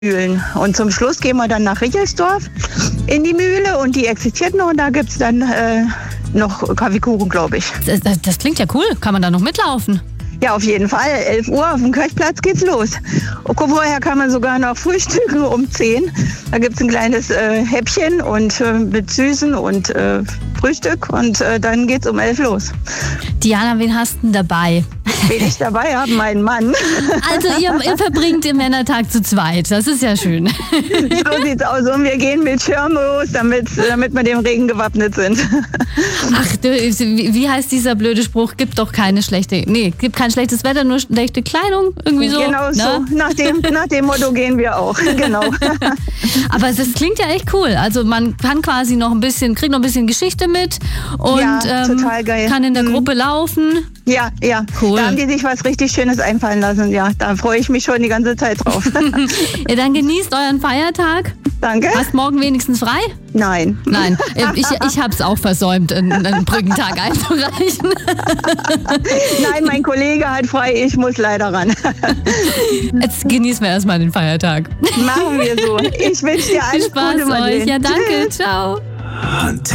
Mühlen. Und zum Schluss gehen wir dann nach Richelsdorf in die Mühle und die existiert noch und da gibt es dann noch Kaffeekuchen, glaube ich. Das klingt ja cool. Kann man da noch mitlaufen? Ja, auf jeden Fall. 11 Uhr auf dem Kirchplatz geht's los. Und vorher kann man sogar noch frühstücken um 10. Da gibt's ein kleines Häppchen und mit Süßen und Frühstück und dann geht's um 11 los. Diana, wen hast du denn dabei? Wen ich dabei habe, meinen Mann. Also ihr verbringt den Männertag zu zweit. Das ist ja schön. So sieht's aus. Und wir gehen mit Schirm los, damit wir dem Regen gewappnet sind. Ach, wie heißt dieser blöde Spruch? Gibt kein schlechtes Wetter, nur schlechte Kleidung. Irgendwie so. Genau ne? so. Nach dem Motto gehen wir auch. Genau. Aber das klingt ja echt cool. Also man kann quasi kriegt noch ein bisschen Geschichte mit und ja, total geil. Kann in der Gruppe laufen. Ja. Cool. Da haben die sich was richtig Schönes einfallen lassen. Ja, da freue ich mich schon die ganze Zeit drauf. Ja, dann genießt euren Feiertag. Danke. Hast morgen wenigstens frei? Nein. Ich habe es auch versäumt, einen Brückentag einzureichen. Nein, mein Kollege hat frei, ich muss leider ran. Jetzt genießen wir erstmal den Feiertag. Machen wir so. Ich wünsche dir alles Viel Spaß Gute, euch. Madeleine. Ja, danke. Tschüss. Ciao.